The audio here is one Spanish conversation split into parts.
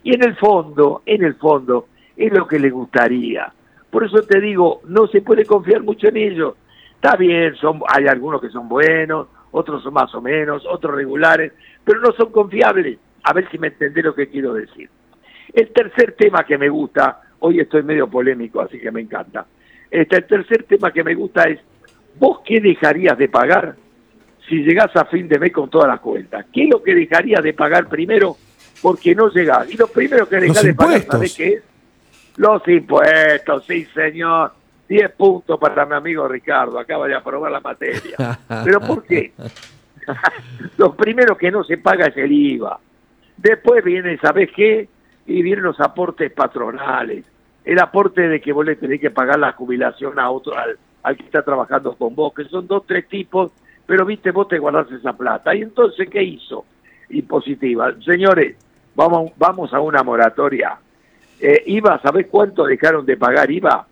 Y en el fondo, es lo que les gustaría. Por eso te digo, no se puede confiar mucho en ellos. Está bien, hay algunos que son buenos, otros son más o menos, otros regulares, pero no son confiables. A ver si me entendés lo que quiero decir. El tercer tema que me gusta, hoy estoy medio polémico, así que me encanta. El tercer tema que me gusta es, ¿vos qué dejarías de pagar si llegás a fin de mes con todas las cuentas? ¿Qué es lo que dejarías de pagar primero porque no llegás? Y lo primero que dejás de pagar, ¿sabés qué es? Los impuestos, sí señor. 10 puntos para mi amigo Ricardo, acaba de aprobar la materia. ¿Pero por qué? Lo primero que no se paga es el IVA. Después viene, ¿sabés qué? Y vienen los aportes patronales. El aporte de que vos le tenés que pagar la jubilación a otro, al que está trabajando con vos, que son 2, 3 tipos, pero viste, vos te guardás esa plata. Y entonces, ¿qué hizo? Impositiva. Señores, vamos a una moratoria. IVA, ¿sabés cuánto dejaron de pagar IVA?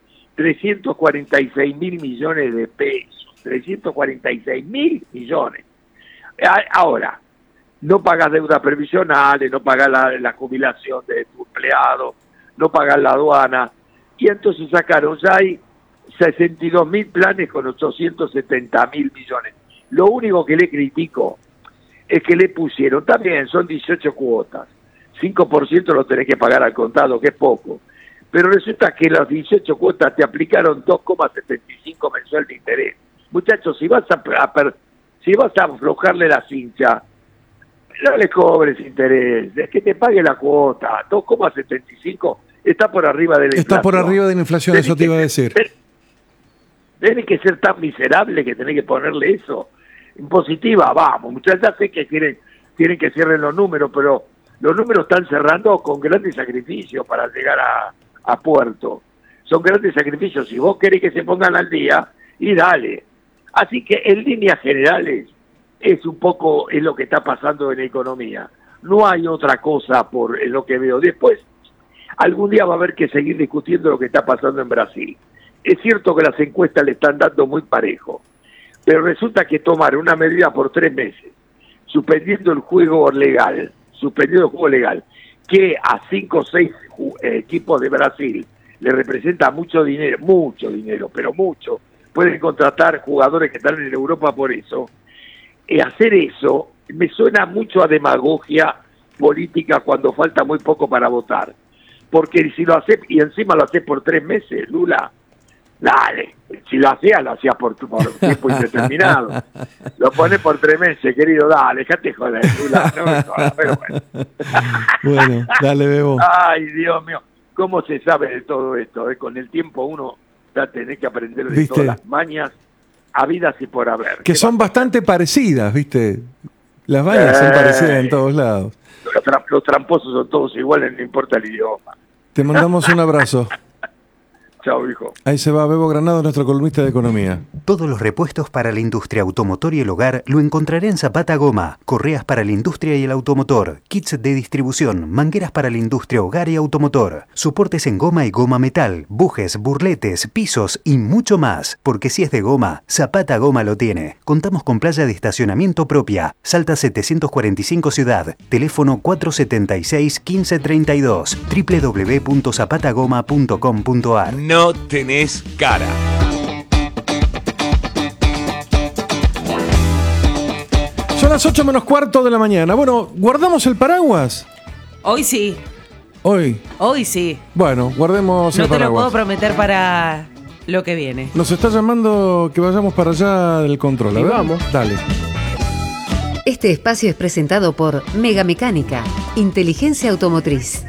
346.000 millones de pesos. 346.000 millones. Ahora, no pagas deudas previsionales, no pagas la jubilación de tu empleado, no pagas la aduana, y entonces sacaron, ya hay 62.000 planes con 870.000 millones. Lo único que le critico es que le pusieron, también son 18 cuotas, 5% lo tenés que pagar al contado, que es poco, pero resulta que las 18 cuotas te aplicaron 2,75 mensual de interés. Muchachos, si vas a aflojarle la cincha, no le cobres interés, es que te pague la cuota. 2,75 está por arriba de la inflación. Está por arriba de la inflación, eso te iba a decir. Tiene que ser tan miserable que tenés que ponerle eso. Impositiva, vamos. Muchachos, ya sé que quieren que cierren los números, pero los números están cerrando con grandes sacrificios para llegar a puerto. Son grandes sacrificios. Si vos querés que se pongan al día, y dale. Así que en líneas generales, es lo que está pasando en la economía. No hay otra cosa por lo que veo. Después, algún día va a haber que seguir discutiendo lo que está pasando en Brasil. Es cierto que las encuestas le están dando muy parejo, pero resulta que tomar una medida por 3 meses, suspendiendo el juego legal, que a 5 o 6 equipos de Brasil le representa mucho dinero, pero mucho, pueden contratar jugadores que están en Europa por eso. Hacer eso me suena mucho a demagogia política cuando falta muy poco para votar. Porque si lo haces, y encima lo haces por 3 meses, Lula, dale, si lo hacías por tiempo indeterminado. Lo pones por 3 meses, querido, dale, dejate joder, Lula, no me jodas, pero bueno. Bueno, dale, Bebo. Ay, Dios mío, ¿cómo se sabe de todo esto? Con el tiempo uno va a tener que aprender de todas las mañas habidas y por haber. Que son bastante parecidas, ¿viste? Las mañas son parecidas en todos lados. Los tramposos son todos iguales, no importa el idioma. Te mandamos un abrazo. Chao, hijo. Ahí se va Bebo Granado, nuestro columnista de economía. Todos los repuestos para la industria automotor y el hogar lo encontrará en Zapata Goma. Correas para la industria y el automotor, kits de distribución, mangueras para la industria, hogar y automotor, soportes en goma y goma metal, bujes, burletes, pisos y mucho más. Porque si es de goma, Zapata Goma lo tiene. Contamos con playa de estacionamiento propia. Salta 745 Ciudad. Teléfono 476-1532. www.zapatagoma.com.ar. No tenés cara. Son las 8 menos cuarto de la mañana. Bueno, ¿guardamos el paraguas? Hoy sí. Hoy Sí. Bueno, guardemos el paraguas. No te lo puedo prometer para lo que viene. Nos está llamando que vayamos para allá del control. A ver, vamos. Dale. Este espacio es presentado por Mega Mecánica, Inteligencia Automotriz.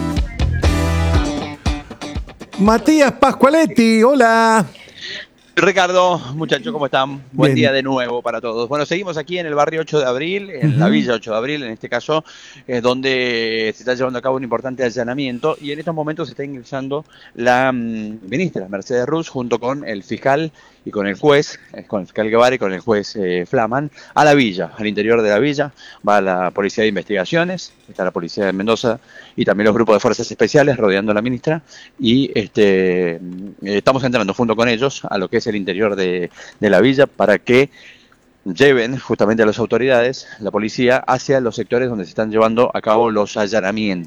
Matías Pascualetti, hola. Ricardo, muchachos, ¿cómo están? Buen Bien. día de nuevo para todos. Bueno, seguimos aquí en el barrio 8 de abril, en la Villa 8 de abril, en este caso, donde se está llevando a cabo un importante allanamiento y en estos momentos se está ingresando la ministra Mercedes Ruz junto con el fiscal y con el juez, con el fiscal Guevara y con el juez Flaman, a la villa, al interior de la villa. Va la Policía de Investigaciones, está la Policía de Mendoza y también los grupos de fuerzas especiales rodeando a la ministra y estamos entrando junto con ellos a lo que es el interior de la villa para que lleven justamente a las autoridades, la policía, hacia los sectores donde se están llevando a cabo los allanamientos.